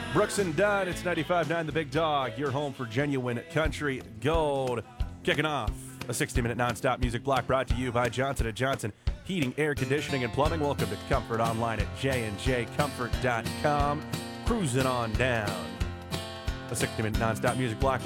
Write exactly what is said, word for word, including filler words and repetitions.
Brooks and Dunn, it's ninety-five point nine The Big Dog, your home for genuine country gold. Kicking off a sixty-minute nonstop music block brought to you by Johnson and Johnson Heating, Air Conditioning, and Plumbing. Welcome to Comfort Online at j and j comfort dot com. Cruising on down. A sixty-minute nonstop music block